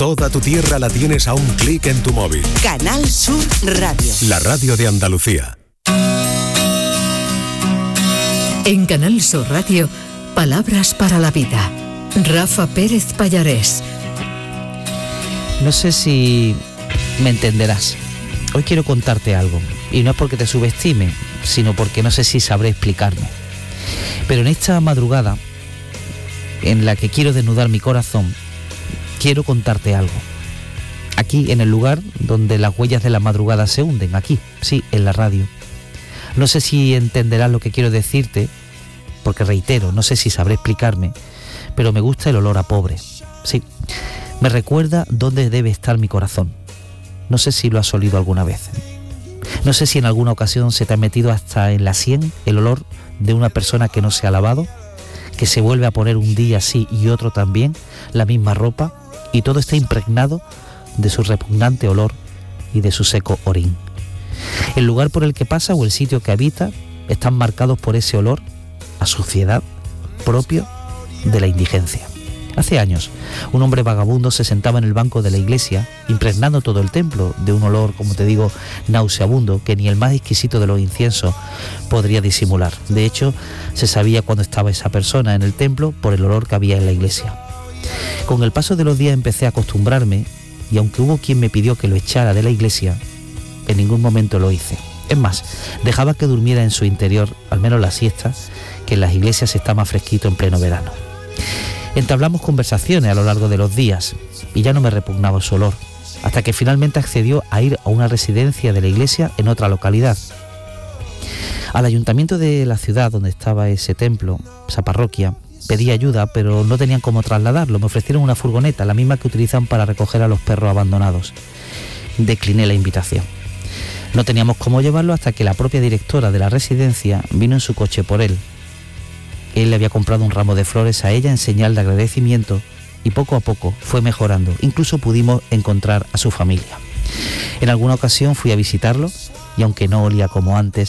Toda tu tierra la tienes a un clic en tu móvil. Canal Sur Radio. La radio de Andalucía. En Canal Sur Radio, Palabras para la Vida. Rafa Pérez Pallarés. No sé si me entenderás. Hoy quiero contarte algo. Y no es porque te subestime, sino porque no sé si sabré explicarme. Pero en esta madrugada, en la que quiero desnudar mi corazón, quiero contarte algo. Aquí, en el lugar donde las huellas de la madrugada se hunden, aquí, sí, en la radio. No sé si entenderás lo que quiero decirte, porque reitero, no sé si sabré explicarme, pero me gusta el olor a pobre. Sí, me recuerda dónde debe estar mi corazón. No sé si lo has olido alguna vez. No sé si en alguna ocasión se te ha metido hasta en la sien el olor de una persona que no se ha lavado, que se vuelve a poner un día sí y otro también la misma ropa, y todo está impregnado de su repugnante olor y de su seco orín. El lugar por el que pasa o el sitio que habita están marcados por ese olor a suciedad propio de la indigencia. Hace años, un hombre vagabundo se sentaba en el banco de la iglesia, impregnando todo el templo de un olor, como te digo, nauseabundo, que ni el más exquisito de los inciensos podría disimular. De hecho, se sabía cuándo estaba esa persona en el templo por el olor que había en la iglesia. Con el paso de los días empecé a acostumbrarme, y aunque hubo quien me pidió que lo echara de la iglesia, en ningún momento lo hice. Es más, dejaba que durmiera en su interior, al menos la siesta, que en las iglesias está más fresquito en pleno verano. Entablamos conversaciones a lo largo de los días, y ya no me repugnaba su olor, hasta que finalmente accedió a ir a una residencia de la iglesia en otra localidad. Al ayuntamiento de la ciudad donde estaba ese templo, esa parroquia, pedí ayuda, pero no tenían cómo trasladarlo. Me ofrecieron una furgoneta, la misma que utilizan para recoger a los perros abandonados. Decliné la invitación. No teníamos cómo llevarlo hasta que la propia directora de la residencia vino en su coche por él. Él le había comprado un ramo de flores a ella en señal de agradecimiento, y poco a poco fue mejorando. Incluso pudimos encontrar a su familia. En alguna ocasión fui a visitarlo, y aunque no olía como antes,